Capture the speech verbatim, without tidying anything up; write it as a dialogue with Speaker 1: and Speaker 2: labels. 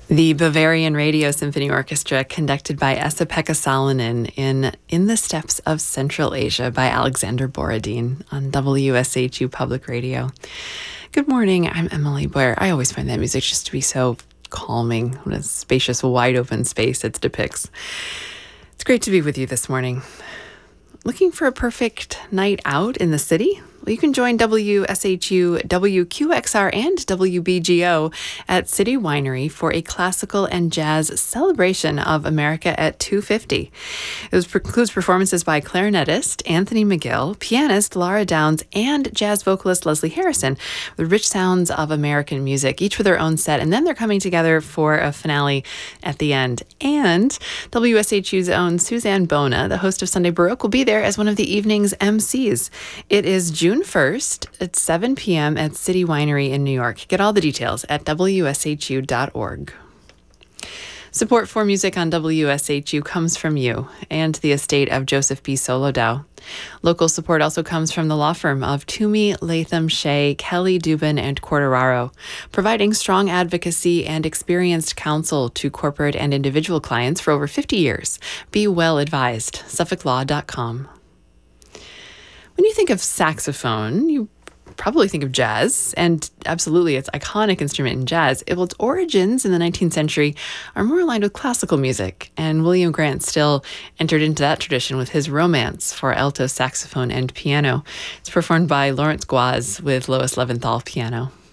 Speaker 1: The Bavarian Radio Symphony Orchestra, conducted by Esa-Pekka Salonen in In the Steppes of Central Asia by Alexander Borodin on W S H U Public Radio. Good morning, I'm Emily Blair. I always find that music just to be so calming. What a spacious, wide open space it depicts. It's great to be with you this morning. Looking for a perfect night out in the city? Well, you can join W S H U, W Q X R, and W B G O at City Winery for a classical and jazz celebration of America at two fifty. It includes performances by clarinetist Anthony McGill, pianist Laura Downs, and jazz vocalist Leslie Harrison, with rich sounds of American music, each with their own set, and then they're coming together for a finale at the end. And W S H U's own Suzanne Bona, the host of Sunday Baroque, will be there as one of the evening's M Cs. It is June first at seven p.m. at City Winery in New York. Get all the details at W S H U dot org. Support for music on W S H U comes from you and the estate of Joseph B. Solodow. Local support also comes from the law firm of Toomey, Latham, Shea, Kelly, Dubin, and Quartararo, providing strong advocacy and experienced counsel to corporate and individual clients for over fifty years. Be well advised. Suffolk Law dot com. When you think of saxophone, you probably think of jazz, and absolutely its iconic instrument in jazz. It, well, its origins in the nineteenth century are more aligned with classical music, and William Grant Still entered into that tradition with his Romance for alto saxophone and piano. It's performed by Lawrence Guaz with Lois Leventhal piano.